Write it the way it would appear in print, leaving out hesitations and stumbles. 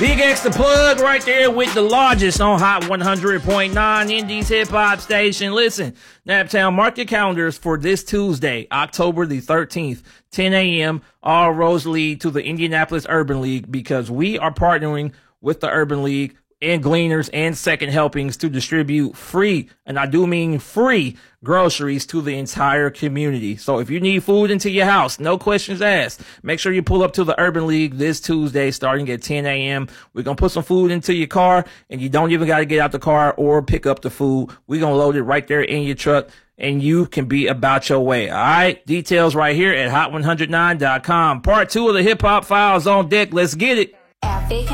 Big X the plug right there with the largest on Hot 100.9 Indies Hip Hop Station. Listen, Naptown, mark your calendars for this Tuesday, October the 13th, 10 a.m. All roads lead to the Indianapolis Urban League because we are partnering with the Urban League and Gleaners and Second Helpings to distribute free, and I do mean free, groceries to the entire community. So if you need food into your house, no questions asked, make sure you pull up to the Urban League this Tuesday starting at 10 a.m. We're going to put some food into your car, and you don't even got to get out the car or pick up the food. We're going to load it right there in your truck, and you can be about your way. All right? Details right here at hot109.com. Part 2 of the Hip Hop Files on deck. Let's get it.